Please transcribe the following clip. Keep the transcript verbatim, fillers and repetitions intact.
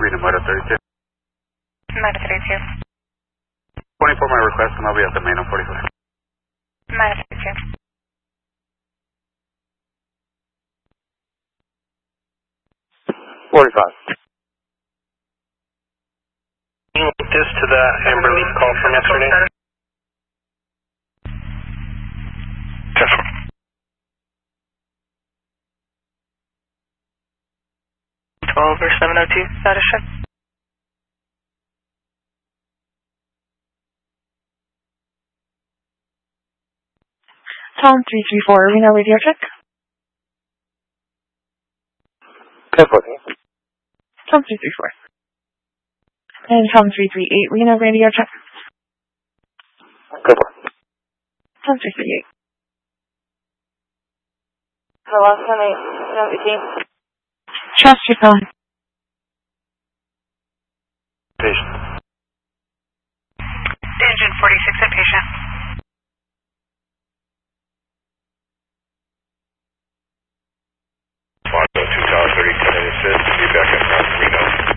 Reno Moto thirty-two. Moto thirty-two. twenty-four my request and I'll be at the main on forty-five. Moto thirty-two. forty-five. Can you link this to the Amber Leaf call from yesterday? twelve or seven oh two, status check. Tom three three four, Reno radio check. ten fourteen. Tom three three four. And Tom three three eight, Reno radio check. ten four. Tom three three eight. Hello, seven eighteen. Trust your phone. Patient.